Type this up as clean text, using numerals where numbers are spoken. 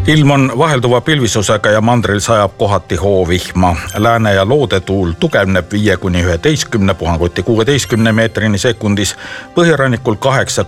Ilm on vahelduva pilvisusega ja mandril sajab kohati hoovihma. Lääne- ja loodetuul tugevneb 5–11, puhanguti 16 meetrini sekundis, põhjarannikul 8